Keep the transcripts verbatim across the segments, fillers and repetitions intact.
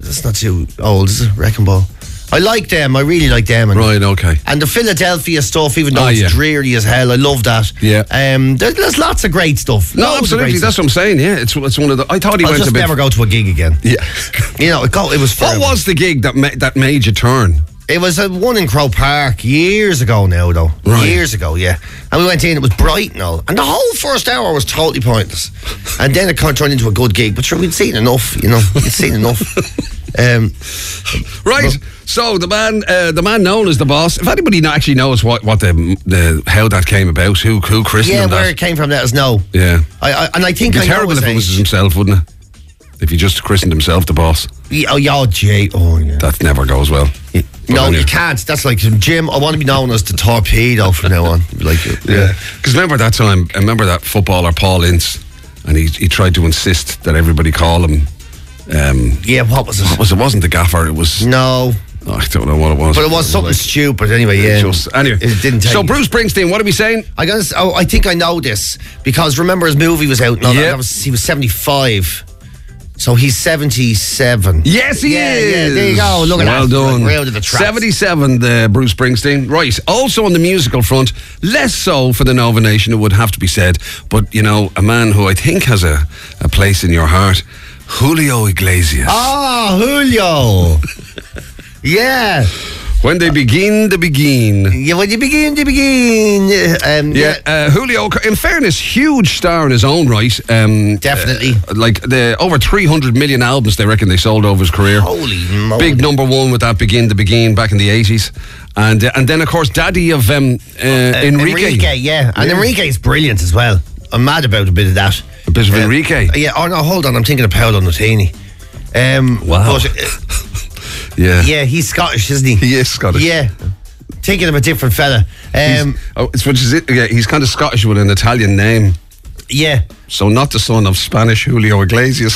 that's not too old, is it? Wrecking Ball. I like them. I really like them. And, right, okay. And the Philadelphia stuff, even though oh, it's yeah. dreary as hell, I love that. Yeah. Um, there, there's lots of great stuff. No, Loads absolutely. Of great That's stuff. what I'm saying. Yeah, it's it's one of the. I thought he I'll went just a bit. never go to a gig again. Yeah. You know, it, go, it was. Forever. What was the gig that ma- that made you turn? It was a one in Croke Park years ago now, though. Right. Years ago, yeah. And we went in, it was bright and all. And the whole first hour was totally pointless. And then it kind of turned into a good gig. But sure, we'd seen enough, you know. We'd seen enough. Um, right. But, so the man, uh, the man known as the Boss. If anybody actually knows what, what the the how that came about, who who christened yeah, him where that? it came from, let us know. Yeah. I, I and I think It'd be I terrible know if it was age. himself, wouldn't it? If he just christened himself the Boss. Yeah, oh, yeah, Jay. Oh, yeah. That never goes well. Yeah. No, you can't. That's like Jim. I want to be known as the torpedo from now on. Like, yeah. Because remember that time? I remember that footballer Paul Ince, and he he tried to insist that everybody call him. Um, yeah, what was it? What was it? Wasn't the gaffer? It was no. Oh, I don't know what it was. But it was something like, stupid anyway. Yeah. Just, anyway, it didn't take. So Bruce Springsteen, what are we saying? I guess. Oh, I think I know this because remember his movie was out. No, yep. that was he was seventy-five. So he's seventy-seven. Yes, he yeah, is. Yeah, there you go. Look at well that. Well done. Like, the seventy-seven, the Bruce Springsteen. Right. Also on the musical front, less so for the Nova Nation, it would have to be said. But, you know, a man who I think has a, a place in your heart, Julio Iglesias. Oh, Julio. Yeah. When they begin to begin. Yeah, when you begin to begin. Um, yeah, yeah. Uh, Julio, in fairness, huge star in his own right. Um, Definitely. Uh, like the over three hundred million albums they reckon they sold over his career. Holy moly. Big number one with that Begin to Begin back in the eighties. And uh, and then, of course, daddy of um, uh, uh, Enrique. Enrique, yeah. And yeah. Enrique's brilliant as well. I'm mad about a bit of that. A bit of uh, Enrique? Yeah, oh no, hold on. I'm thinking of Paolo Nutini. Um, wow. But, uh, yeah. Yeah, he's Scottish, isn't he? He is Scottish. Yeah. Thinking of a different fella. Um, oh, it's which is it? Yeah, he's kind of Scottish with an Italian name. Yeah. So not the son of Spanish Julio Iglesias.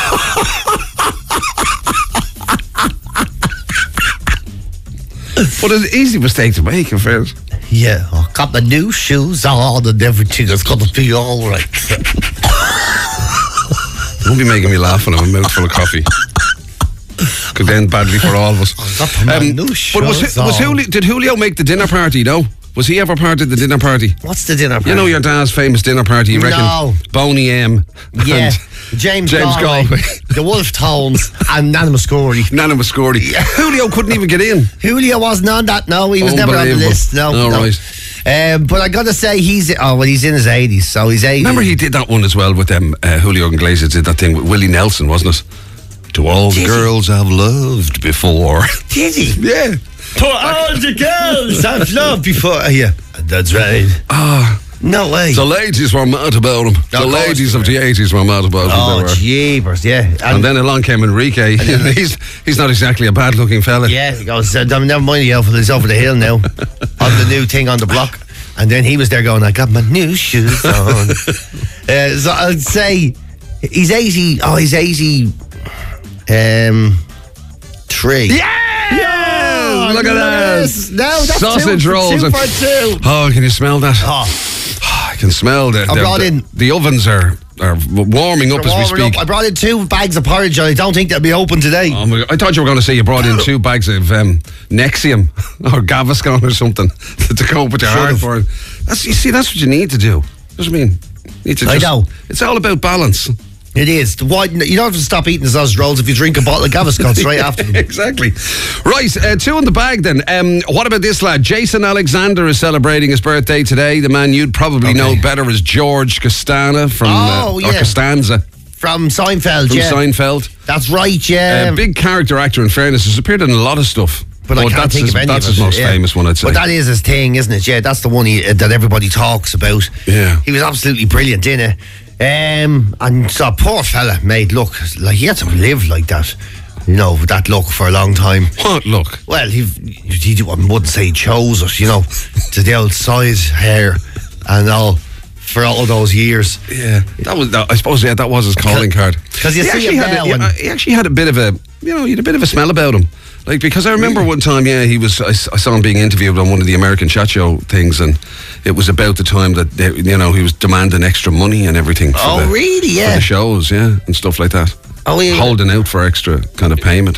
But it's an easy mistake to make, in fairness. Yeah, I got my new shoes on and everything is going to be all right. Don't be making me laugh when I'm a mouthful of coffee. Could end badly for all of us. I got my um, new shoes but was, was Julio, did Julio make the dinner party, no? Was he ever part of the dinner party? What's the dinner party? You know your dad's famous dinner party, you reckon? No. Boney M. Yeah. James, James Galway. Galway. The Wolf Tones and Nana Muscori. Nana Muscori. Yeah. Julio couldn't even get in. Julio wasn't on that, no. He was never on the list. No. Oh, no. right. Um, but I got to say, he's oh well, he's in his eighties, so he's eighty. Remember he did that one as well with them, uh, Julio Iglesias did that thing with Willie Nelson, wasn't it? To all did the girls he? I've loved before. Did he? Yeah. To all the girls I've loved before. Yeah, that's right. Ah. No way. The ladies were mad about him. The of ladies of the eighties were mad about him. Oh, jeepers, yeah. And, and then along came Enrique. he's he's not exactly a bad looking fella. Yeah, he goes, uh, never mind the elf, he's over the hill now. On the new thing on the block. And then he was there going, I got my new shoes on. uh, so I'd say he's eighty. Oh, he's eighty. Um, three. Yeah! Yeah! Look at that. No, that's sausage two, rolls. Two for two. Oh, can you smell that? Oh. I can smell that. I brought in. The ovens are, are warming up They're as we speak. Up. I brought in two bags of porridge. I don't think they'll be open today. Oh my God. I thought you were going to say you brought in two bags of um, Nexium or Gaviscon or something to cope with your heartburn. That's you see, that's what you need to do. That's what I mean. You need to just, I know. It's all about balance. It is. Why, you don't have to stop eating the sausage rolls if you drink a bottle of Gaviscon straight after them. Exactly. Right, uh, two in the bag then. Um, what about this lad? Jason Alexander is celebrating his birthday today. The man you'd probably okay. know better as George Costanza from oh, uh, yeah. or Costanza. From Seinfeld, from yeah. From Seinfeld. That's right, yeah. A uh, big character actor, in fairness. Has appeared in a lot of stuff. But oh, I can't that's think his, of any That's of his it, most yeah. famous one, I'd say. But that is his thing, isn't it? Yeah, that's the one he, uh, that everybody talks about. Yeah. He was absolutely brilliant in it. Um, and so poor fella, mate, look, like he had to live like that, you know, with that look for a long time. What look? Well, he, he, he I wouldn't say he chose it, you know, to the old size hair and all for all those years. Yeah, that was. I suppose yeah, that was his calling card. Because you he see him had now. A, he, he actually had a bit of a, you know, he had a bit of a smell about him. Like, because I remember one time, yeah, he was. I, I saw him being interviewed on one of the American Chat Show things, and it was about the time that they, you know he was demanding extra money and everything. For oh, the, really? Yeah. For the shows, yeah, and stuff like that. Oh, yeah. Holding out for extra kind of payment.